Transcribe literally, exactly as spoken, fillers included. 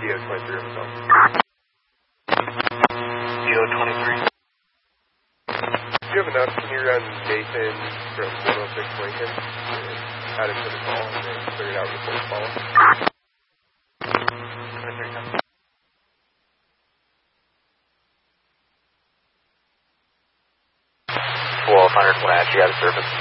D O twenty-three on the phone. D O twenty-three. Do you have enough? Can you run Nathan from one oh six Lincoln? Add it to the call and then clear it out before the call. twelve hundred, Wenatchee, out of service.